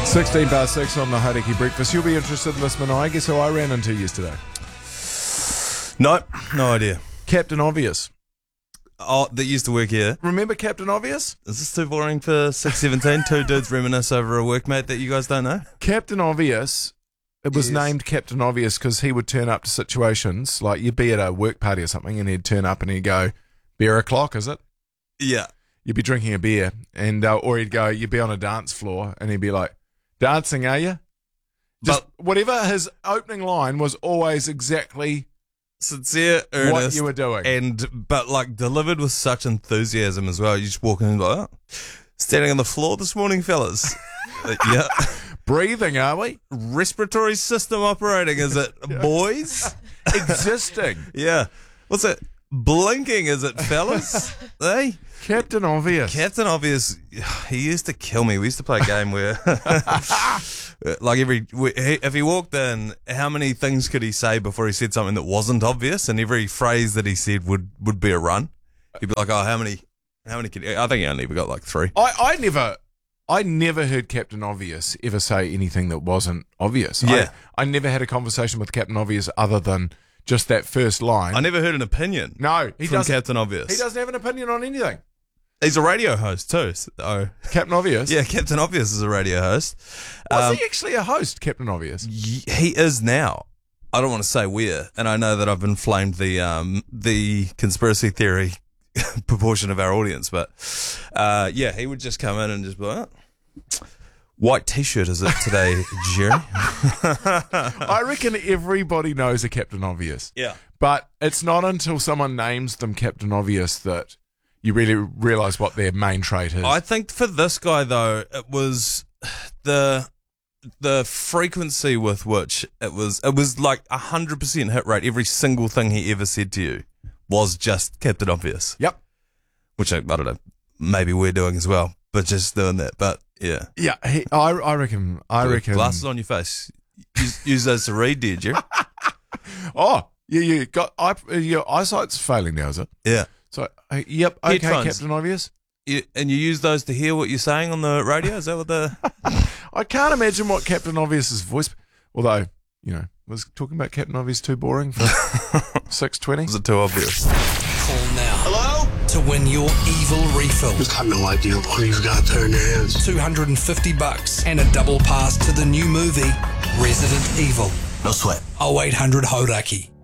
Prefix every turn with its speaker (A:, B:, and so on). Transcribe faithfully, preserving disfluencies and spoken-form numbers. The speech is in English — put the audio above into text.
A: sixteen bar six on the Hauraki Breakfast. You'll be interested in this, Manaia. Guess who I ran into yesterday?
B: No, no idea.
A: Captain Obvious.
B: Oh, that used to work here.
A: Remember Captain Obvious?
B: Is this too boring for six seventeen? Two dudes reminisce over a workmate that you guys don't know?
A: Captain Obvious, it was
B: Yes.
A: named Captain Obvious because he would turn up to situations, like you'd be at a work party or something, and he'd turn up and he'd go, beer o'clock, is it?
B: Yeah.
A: You'd be drinking a beer, and uh, or he'd go, you'd be on a dance floor, and he'd be like, dancing, are you? Just
B: But
A: whatever his opening line was always exactly
B: sincere, earnest,
A: what you were doing.
B: and but like delivered with such enthusiasm as well. You just walk in and like, oh, standing on the floor this morning, fellas. Uh, yeah.
A: Breathing, are we?
B: Respiratory system operating, is it, boys?
A: Existing.
B: Yeah. What's it? Blinking, is it, fellas? Hey?
A: Captain Obvious.
B: Captain Obvious, he used to kill me. We used to play a game where, like, every if he walked in, how many things could he say before he said something that wasn't obvious? And every phrase that he said would, would be a run. He'd be like, "Oh, how many? How many could?" He? I think he only ever got like three.
A: I, I never, I never heard Captain Obvious ever say anything that wasn't obvious.
B: Yeah.
A: I, I never had a conversation with Captain Obvious other than just that first line.
B: I never heard an opinion.
A: no, he
B: from
A: doesn't.
B: Captain Obvious.
A: He doesn't have an opinion on anything.
B: He's a radio host too. So,
A: Captain Obvious.
B: yeah, Captain Obvious is a radio host.
A: Was
B: Um,
A: he actually a host, Captain Obvious?
B: Y- He is now. I don't want to say where, and I know that I've inflamed the um the conspiracy theory proportion of our audience, but uh, yeah, he would just come in and just be like, oh, white T-shirt is it today, Jerry?
A: I reckon everybody knows a Captain Obvious.
B: Yeah.
A: But it's not until someone names them Captain Obvious that you really realise what their main trait is.
B: I think for this guy though, it was the the frequency with which it was. It was like a hundred percent hit rate. Every single thing he ever said to you was just Captain Obvious.
A: Yep.
B: Which I, I don't know, maybe we're doing as well, but just doing that. But yeah,
A: Yeah, he, I, I reckon. I
B: Put
A: reckon.
B: glasses on your face. Use, use those to read, dear Jerry.
A: Oh, you, you got eye, your eyesight's failing now, is it?
B: Yeah.
A: So, uh, yep, okay,
B: Headphones.
A: Captain Obvious.
B: You, and you use those to hear what you're saying on the radio? Is that what the...
A: I can't imagine what Captain Obvious's voice. Although, you know, was talking about Captain Obvious too boring for six twenty?
B: Was it too obvious?
C: Call now. Hello? To win your evil refill.
D: Just got no idea what you've got there in your hands.
C: two hundred fifty bucks and a double pass to the new movie, Resident Evil.
D: No sweat.
C: oh eight hundred Hauraki.